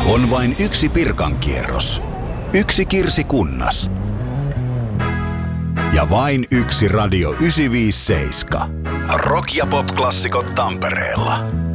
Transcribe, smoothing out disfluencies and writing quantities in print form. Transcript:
On vain yksi Pirkankierros, yksi Kirsikunnas ja vain yksi Radio 957. Rock- ja pop-klassikot Tampereella.